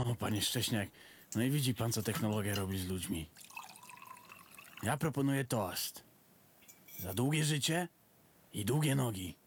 O, panie Szcześniak, no i widzi pan, co technologia robi z ludźmi. Ja proponuję toast. Za długie życie i długie nogi.